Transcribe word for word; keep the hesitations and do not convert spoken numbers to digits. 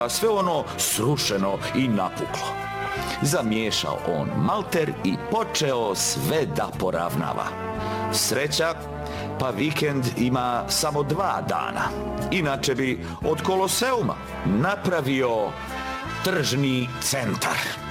sve ono srušeno i napuklo. Zamiješao on malter i počeo sve da poravnava. Sreća, pa vikend ima samo dva dana. Inače bi od Koloseuma napravio tržni centar.